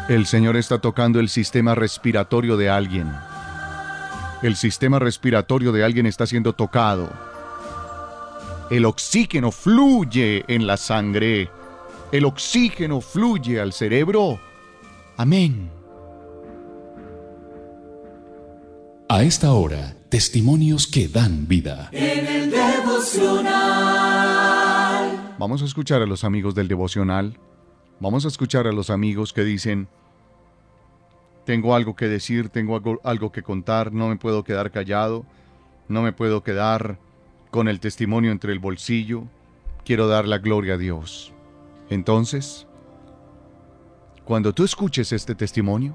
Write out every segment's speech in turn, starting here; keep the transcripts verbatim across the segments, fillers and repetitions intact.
El Señor está tocando el sistema respiratorio de alguien. El sistema respiratorio de alguien está siendo tocado. El oxígeno fluye en la sangre. El oxígeno fluye al cerebro. Amén. A esta hora, testimonios que dan vida. En el devocional. Vamos a escuchar a los amigos del devocional. Vamos a escuchar a los amigos que dicen: tengo algo que decir, tengo algo, algo que contar, no me puedo quedar callado, no me puedo quedar con el testimonio entre el bolsillo, quiero dar la gloria a Dios. Entonces, cuando tú escuches este testimonio,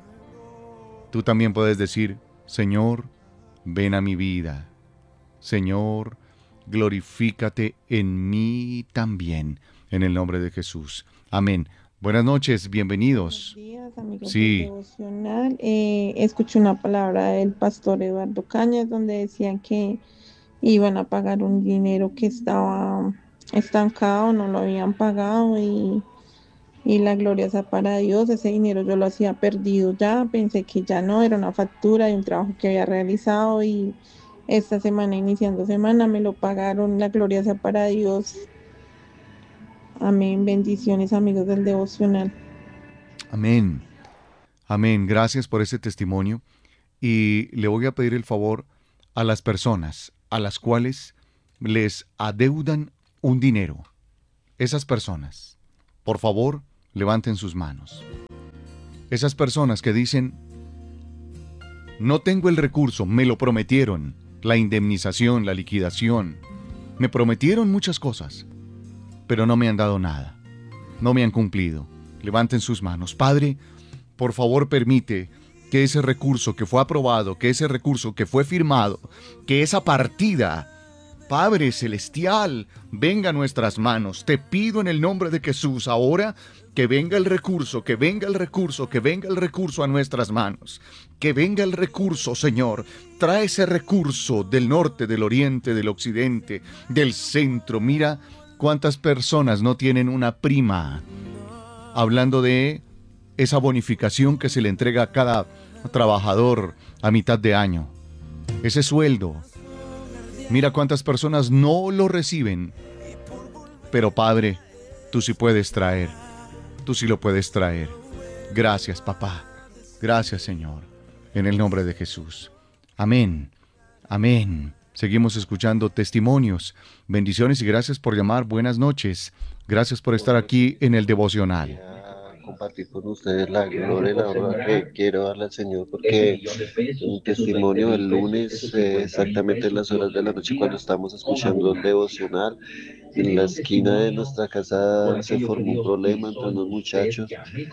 tú también puedes decir: Señor, ven a mi vida. Señor, glorifícate en mí también, en el nombre de Jesús. Amén. Buenas noches, bienvenidos. Buenos días, amigos Sí. del devocional. Eh, escuché una palabra del pastor Eduardo Cañas donde decían que iban a pagar un dinero que estaba estancado, no lo habían pagado y, y la gloria sea para Dios. Ese dinero yo lo hacía perdido ya, pensé que ya no, era una factura de un trabajo que había realizado y esta semana, iniciando semana, me lo pagaron. La gloria sea para Dios. Amén. Bendiciones, amigos del devocional. Amén. Amén. Gracias por ese testimonio. Y le voy a pedir el favor a las personas a las cuales les adeudan un dinero. Esas personas, por favor, levanten sus manos. Esas personas que dicen: no tengo el recurso, me lo prometieron, la indemnización, la liquidación. Me prometieron muchas cosas, pero no me han dado nada. No me han cumplido. Levanten sus manos. Padre, por favor, permite que ese recurso que fue aprobado, que ese recurso que fue firmado, que esa partida, Padre Celestial, venga a nuestras manos. Te pido en el nombre de Jesús ahora que venga el recurso, que venga el recurso, que venga el recurso a nuestras manos. Que venga el recurso, Señor. Trae ese recurso del norte, del oriente, del occidente, del centro. Mira cuántas personas no tienen una prima. Hablando de esa bonificación que se le entrega a cada trabajador a mitad de año. Ese sueldo. Mira cuántas personas no lo reciben. Pero Padre, tú sí puedes traer. Tú sí lo puedes traer. Gracias, papá. Gracias, Señor. En el nombre de Jesús. Amén. Amén. Seguimos escuchando testimonios. Bendiciones y gracias por llamar. Buenas noches. Gracias por estar aquí en el devocional. Compartir con ustedes la gloria y la honra que quiero darle al Señor, porque un testimonio el lunes, eh, exactamente en las horas de la noche, cuando estamos escuchando el devocional, en la esquina de nuestra casa se formó un problema entre unos muchachos.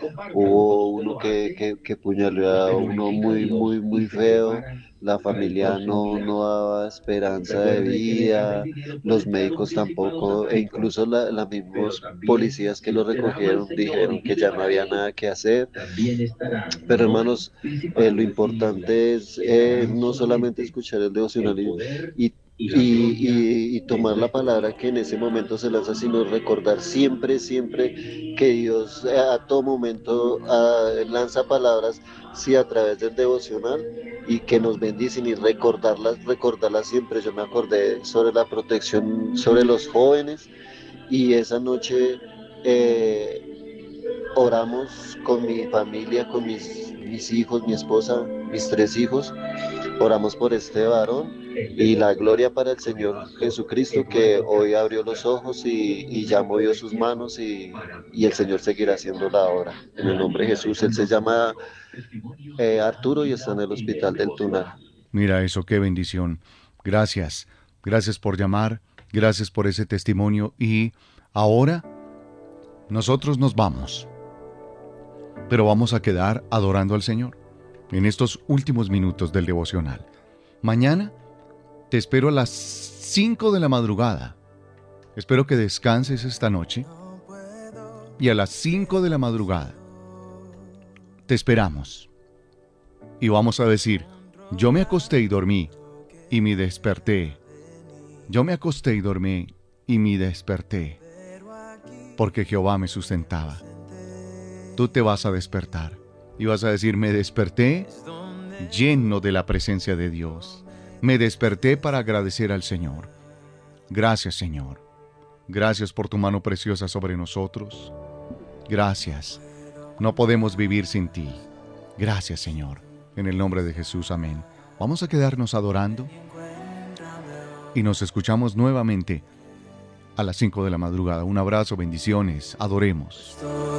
Hubo uno que, que, que puñaleó a uno muy, muy, muy feo. La familia no, no daba esperanza de vida, los médicos tampoco, e incluso la, los mismos policías que lo recogieron dijeron que ya no había nada que hacer. Pero hermanos, eh, lo importante es eh, no solamente escuchar el devocional y, y Y, y, y tomar la palabra que en ese momento se lanza, sino recordar siempre, siempre que Dios a todo momento uh, lanza palabras, sí, a través del devocional, y que nos bendicen, y recordarlas, recordarlas siempre. Yo me acordé sobre la protección sobre los jóvenes, y esa noche eh, oramos con mi familia, con mis, mis hijos, mi esposa, mis tres hijos, oramos por este varón. Y la gloria para el Señor Jesucristo, que hoy abrió los ojos y, y ya movió sus manos, y, y el Señor seguirá haciendo la obra. En el nombre de Jesús. Él se llama eh, Arturo y está en el hospital del Tunal. Mira eso, qué bendición. Gracias. Gracias por llamar. Gracias por ese testimonio. Y ahora nosotros nos vamos. Pero vamos a quedar adorando al Señor en estos últimos minutos del devocional. Mañana te espero a las cinco de la madrugada. Espero que descanses esta noche. Y a las cinco de la madrugada te esperamos. Y vamos a decir: yo me acosté y dormí, y me desperté. Yo me acosté y dormí, y me desperté, porque Jehová me sustentaba. tú te vas a despertar y vas a decir, me desperté lleno de la presencia de Dios. Me desperté para agradecer al Señor. Gracias, Señor. Gracias por tu mano preciosa sobre nosotros. Gracias. No podemos vivir sin ti. Gracias, Señor. En el nombre de Jesús, amén. Vamos a quedarnos adorando y nos escuchamos nuevamente a las cinco de la madrugada. Un abrazo, bendiciones, adoremos.